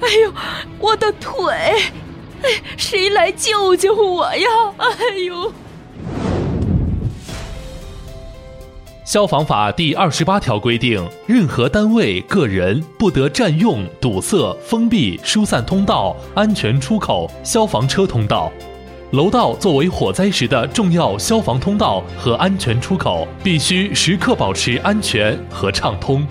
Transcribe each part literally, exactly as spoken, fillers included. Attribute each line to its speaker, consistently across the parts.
Speaker 1: 哎呦，我的腿！哎，谁来救救我呀？哎呦！
Speaker 2: 消防法第二十八条规定，任何单位、个人不得占用、堵塞、封闭、疏散通道、安全出口、消防车通道。楼道作为火灾时的重要消防通道和安全出口，必须时刻保持安全和畅通。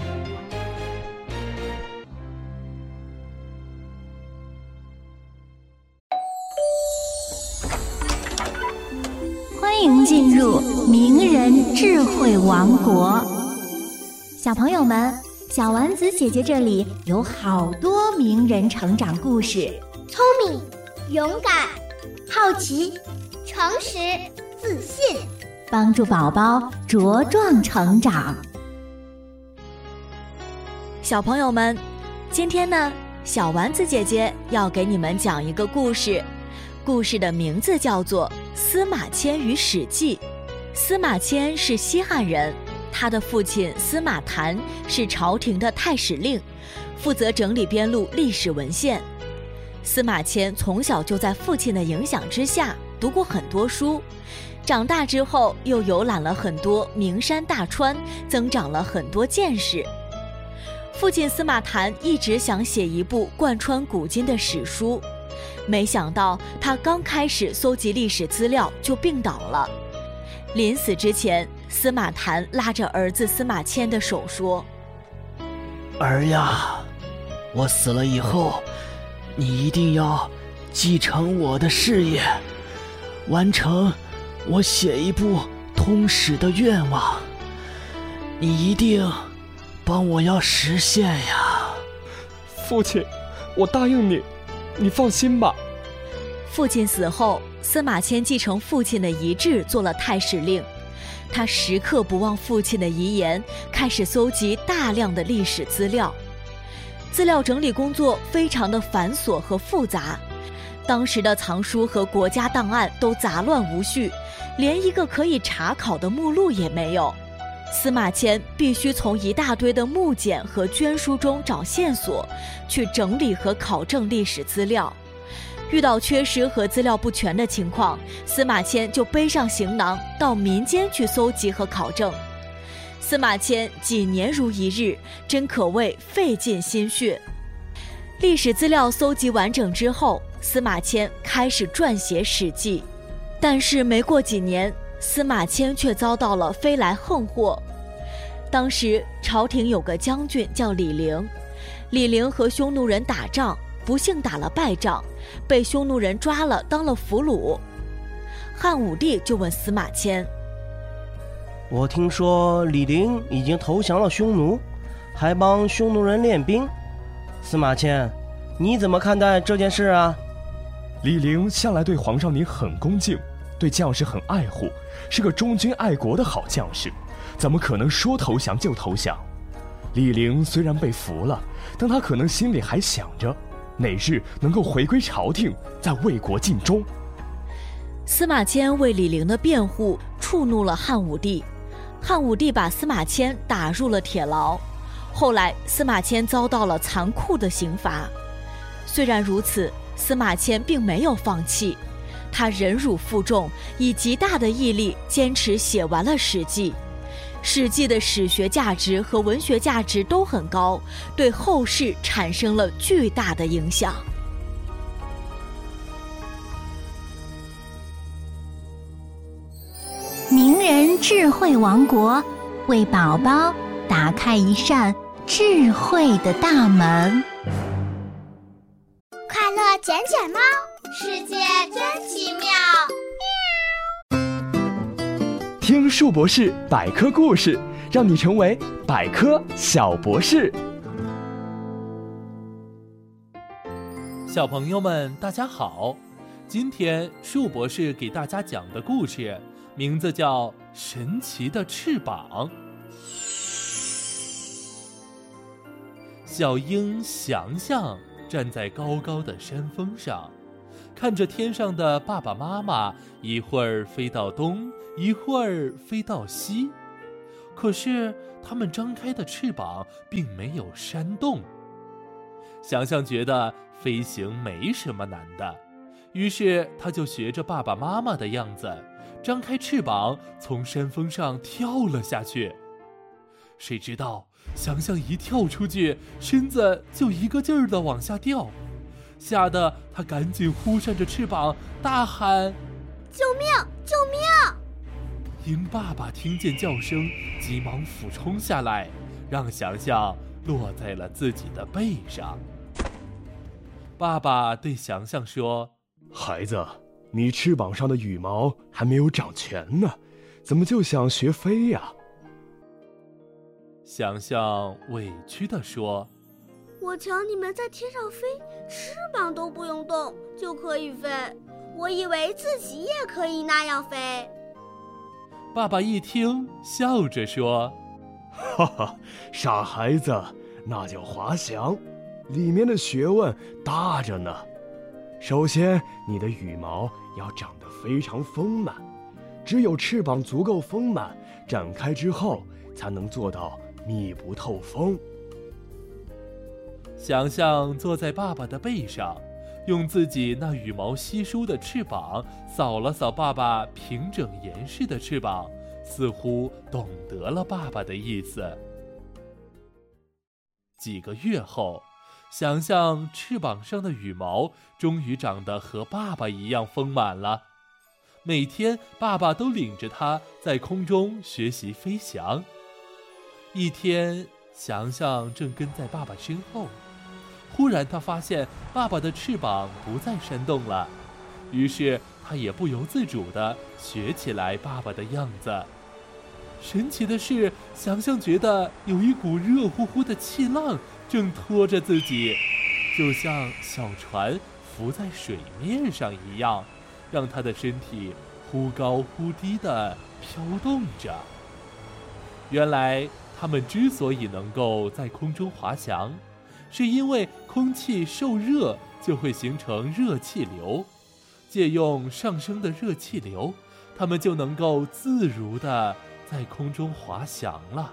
Speaker 3: 欢迎进入名人智慧王国。小朋友们，小丸子姐姐这里有好多名人成长故事，
Speaker 4: 聪明、勇敢、好奇、诚实、自信，
Speaker 3: 帮助宝宝茁壮成长。小朋友们，今天呢，小丸子姐姐要给你们讲一个故事，故事的名字叫做司马迁与史记。司马迁是西汉人，他的父亲司马谈是朝廷的太史令，负责整理编录历史文献。司马迁从小就在父亲的影响之下读过很多书，长大之后又游览了很多名山大川，增长了很多见识。父亲司马谈一直想写一部贯穿古今的史书，没想到他刚开始搜集历史资料就病倒了。临死之前，司马谈拉着儿子司马迁的手说：
Speaker 5: 儿呀，我死了以后，你一定要继承我的事业，完成我写一部通史的愿望，你一定帮我要实现呀。
Speaker 6: 父亲，我答应你，你放心吧。
Speaker 3: 父亲死后，司马迁继承父亲的遗志，做了太史令。他时刻不忘父亲的遗言，开始搜集大量的历史资料。资料整理工作非常的繁琐和复杂，当时的藏书和国家档案都杂乱无序，连一个可以查考的目录也没有。司马迁必须从一大堆的木简和绢书中找线索，去整理和考证历史资料。遇到缺失和资料不全的情况，司马迁就背上行囊到民间去搜集和考证。司马迁几年如一日，真可谓费尽心血。历史资料搜集完整之后，司马迁开始撰写《史记》。但是没过几年，司马迁却遭到了飞来横祸。当时朝廷有个将军叫李陵，李陵和匈奴人打仗，不幸打了败仗，被匈奴人抓了当了俘虏。汉武帝就问司马迁：
Speaker 7: 我听说李陵已经投降了匈奴，还帮匈奴人练兵，司马迁，你怎么看待这件事啊？
Speaker 6: 李陵向来对皇上您很恭敬，对将士很爱护，是个忠君爱国的好将士，怎么可能说投降就投降？李陵虽然被俘了，但他可能心里还想着哪日能够回归朝廷，再为国尽忠。
Speaker 3: 司马迁为李陵的辩护触怒了汉武帝，汉武帝把司马迁打入了铁牢。后来司马迁遭到了残酷的刑罚。虽然如此，司马迁并没有放弃，他忍辱负重，以极大的毅力坚持写完了《史记》。《史记》的史学价值和文学价值都很高，对后世产生了巨大的影响。 名人智慧王国，为宝宝打开一扇智慧的大门。
Speaker 4: 快乐捡捡猫，世界真奇妙。
Speaker 6: 听树博士百科故事，让你成为百科小博士。
Speaker 2: 小朋友们大家好，今天树博士给大家讲的故事名字叫《神奇的翅膀》。小鹰翔翔站在高高的山峰上，看着天上的爸爸妈妈，一会儿飞到东，一会儿飞到西，可是它们张开的翅膀并没有扇动。 想象觉得飞行没什么难的，于是他就学着爸爸妈妈的样子，张开翅膀从山峰上跳了下去。谁知道想象一跳出去，身子就一个劲儿地往下掉，吓得他赶紧忽扇着翅膀大喊：
Speaker 4: 救命！救命！
Speaker 2: 鹰爸爸听见叫声，急忙俯冲下来，让想象落在了自己的背上。爸爸对想象说：
Speaker 6: 孩子，你翅膀上的羽毛还没有长全呢，怎么就想学飞呀？
Speaker 2: 想象委屈地说：
Speaker 4: 我瞧你们在天上飞，翅膀都不用动就可以飞，我以为自己也可以那样飞。
Speaker 2: 爸爸一听，笑着说：
Speaker 6: 哈哈，傻孩子，那叫滑翔，里面的学问大着呢。首先，你的羽毛要长得非常丰满，只有翅膀足够丰满，展开之后才能做到密不透风。
Speaker 2: 想象坐在爸爸的背上，用自己那羽毛稀疏的翅膀扫了扫爸爸平整严实的翅膀，似乎懂得了爸爸的意思。几个月后，想象翅膀上的羽毛终于长得和爸爸一样丰满了。每天爸爸都领着他在空中学习飞翔。一天，想象正跟在爸爸身后，忽然他发现爸爸的翅膀不再扇动了，于是他也不由自主地学起来爸爸的样子。神奇的是，想象觉得有一股热乎乎的气浪正拖着自己，就像小船浮在水面上一样，让他的身体忽高忽低地飘动着。原来他们之所以能够在空中滑翔，是因为空气受热就会形成热气流，借用上升的热气流，他们就能够自如地在空中滑翔了。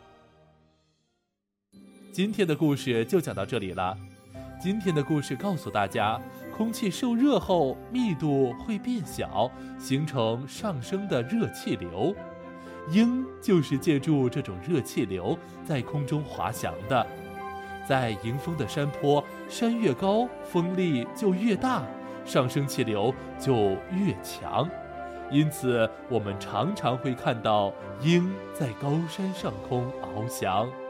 Speaker 2: 今天的故事就讲到这里了。今天的故事告诉大家，空气受热后密度会变小，形成上升的热气流。鹰就是借助这种热气流在空中滑翔的。在迎风的山坡，山越高，风力就越大，上升气流就越强。因此，我们常常会看到鹰在高山上空翱翔。